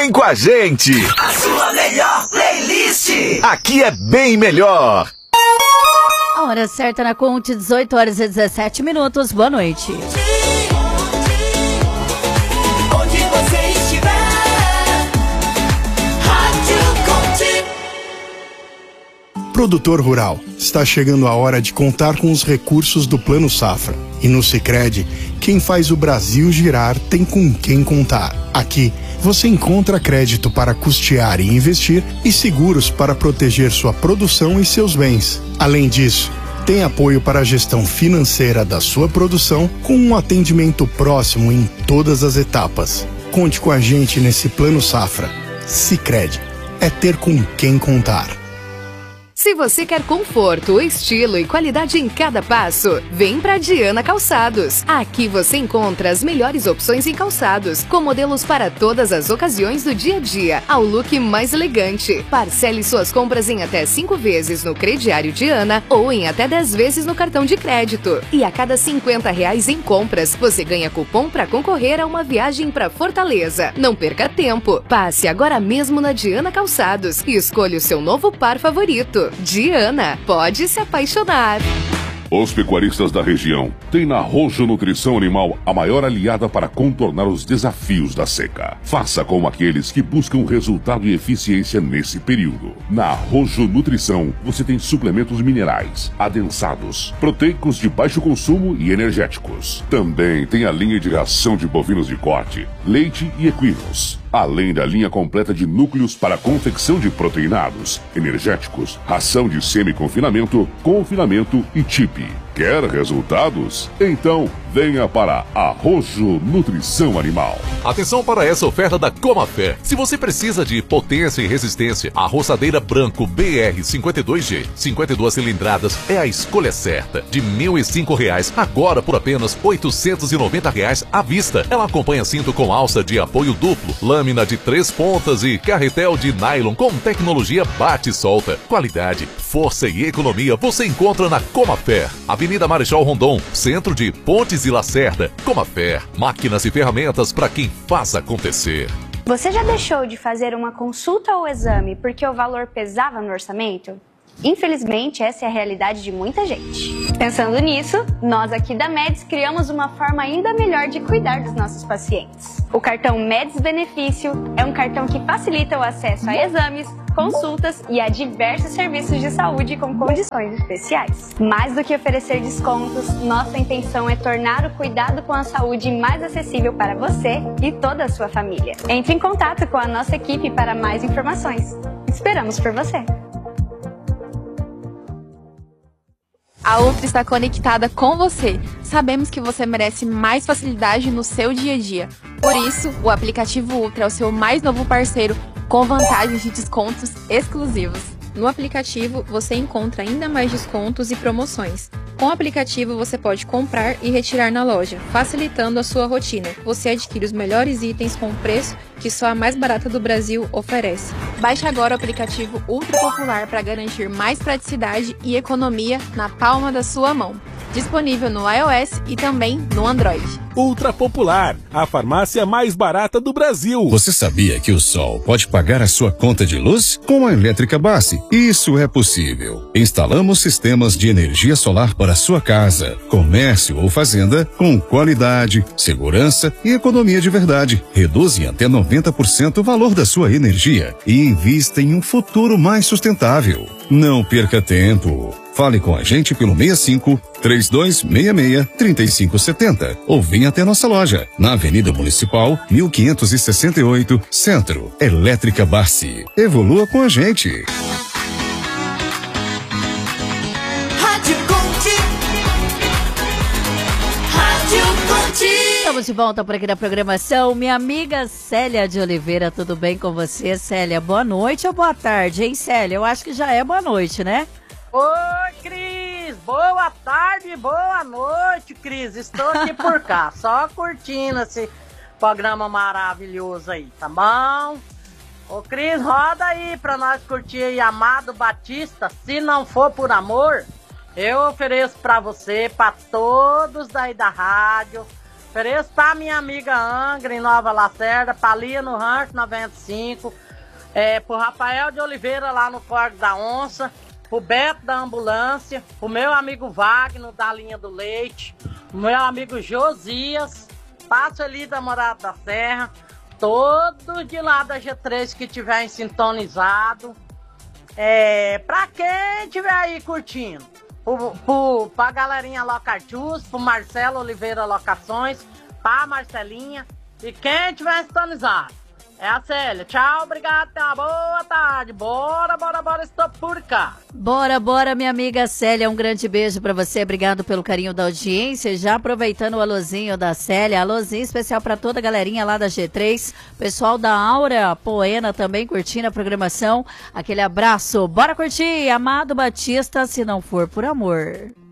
Vem com a gente! A sua melhor playlist! Aqui é bem melhor! A hora certa na Conte, 18 horas e 17 minutos. Boa noite. Onde você estiver, Rádio Conte. Produtor rural, está chegando a hora de contar com os recursos do Plano Safra. E no Sicredi, quem faz o Brasil girar tem com quem contar. Aqui, você encontra crédito para custear e investir e seguros para proteger sua produção e seus bens. Além disso, tem apoio para a gestão financeira da sua produção com um atendimento próximo em todas as etapas. Conte com a gente nesse Plano Safra. Sicredi, é ter com quem contar. Se você quer conforto, estilo e qualidade em cada passo, vem pra Diana Calçados. Aqui você encontra as melhores opções em calçados, com modelos para todas as ocasiões do dia a dia, ao look mais elegante. Parcele suas compras em até 5 vezes no crediário Diana ou em até 10 vezes no cartão de crédito. E a cada R$50 em compras, você ganha cupom para concorrer a uma viagem para Fortaleza. Não perca tempo. Passe agora mesmo na Diana Calçados e escolha o seu novo par favorito. Diana, pode se apaixonar. Os pecuaristas da região têm na Rojo Nutrição Animal a maior aliada para contornar os desafios da seca. Faça como aqueles que buscam resultado e eficiência nesse período. Na Rojo Nutrição, você tem suplementos minerais, adensados, proteicos de baixo consumo e energéticos. Também tem a linha de ração de bovinos de corte, leite e equinos. Além da linha completa de núcleos para confecção de proteinados, energéticos, ração de semi-confinamento, confinamento e chip. Quer resultados? Então venha para a Rojo Nutrição Animal. Atenção para essa oferta da Comafé. Se você precisa de potência e resistência, a roçadeira branco BR 52G, 52 cilindradas, é a escolha certa. De R$ 1.005, agora por apenas R$ 890 à vista. Ela acompanha cinto com alça de apoio duplo, lâmina de 3 pontas e carretel de nylon com tecnologia bate e solta. Qualidade, força e economia você encontra na Comafé. Avenida Marechal Rondon, centro de Pontes e Lacerda. Comafé, máquinas e ferramentas para quem faz acontecer. Você já deixou de fazer uma consulta ou exame porque o valor pesava no orçamento? Infelizmente, essa é a realidade de muita gente. Pensando nisso, nós aqui da Meds criamos uma forma ainda melhor de cuidar dos nossos pacientes. O cartão Meds Benefício é um cartão que facilita o acesso a exames, consultas e a diversos serviços de saúde com condições especiais. Mais do que oferecer descontos, nossa intenção é tornar o cuidado com a saúde mais acessível para você e toda a sua família. Entre em contato com a nossa equipe para mais informações. Esperamos por você! A Ultra está conectada com você. Sabemos que você merece mais facilidade no seu dia a dia. Por isso, o aplicativo Ultra é o seu mais novo parceiro com vantagens de descontos exclusivos. No aplicativo, você encontra ainda mais descontos e promoções. Com o aplicativo, você pode comprar e retirar na loja, facilitando a sua rotina. Você adquire os melhores itens com preço que só a mais barata do Brasil oferece. Baixe agora o aplicativo Ultra Popular para garantir mais praticidade e economia na palma da sua mão. Disponível no iOS e também no Android. Ultra Popular, a farmácia mais barata do Brasil. Você sabia que o sol pode pagar a sua conta de luz? Com a Elétrica Bassi, isso é possível. Instalamos sistemas de energia solar para sua casa, comércio ou fazenda com qualidade, segurança e economia de verdade. Reduzem até 90% o valor da sua energia e invista em um futuro mais sustentável. Não perca tempo. Fale com a gente pelo 65 3266 3570 ou venha até nossa loja na Avenida Municipal 1568, Centro. Elétrica Bassi. Evolua com a gente. Rádio Conte. Rádio Conte. Estamos de volta por aqui na programação. Minha amiga Célia de Oliveira, tudo bem com você, Célia? Boa noite ou boa tarde, hein, Célia? Eu acho que já é boa noite, né? Oi, Cris! Boa tarde, boa noite, Cris. Estou aqui por cá, só curtindo esse programa maravilhoso aí, tá bom? Ô, Cris, roda aí pra nós curtir aí Amado Batista. Se não for por amor, eu ofereço pra você, pra todos daí da rádio, Ofereço pra minha amiga Angra, em Nova Lacerda, pra Lia no Rancho 95, pro Rafael de Oliveira lá no Córrego da Onça, pro Beto da Ambulância, pro meu amigo Wagner da Linha do Leite, pro meu amigo Josias, Passo ali da Morada da Serra, todos de lá da G3 que tiverem sintonizado, pra quem tiver aí curtindo, pra galerinha Locartius, pro Marcelo Oliveira Locações, pra Marcelinha e quem tiver sintonizado. É a Célia. Tchau, obrigado, tenha uma boa tarde. Bora, estou por cá. Bora, minha amiga Célia, um grande beijo pra você, obrigado pelo carinho da audiência, já aproveitando o alôzinho da Célia, alôzinho especial pra toda a galerinha lá da G3, pessoal da Aura Poena também curtindo a programação, aquele abraço, bora curtir, Amado Batista, Se Não For Por Amor.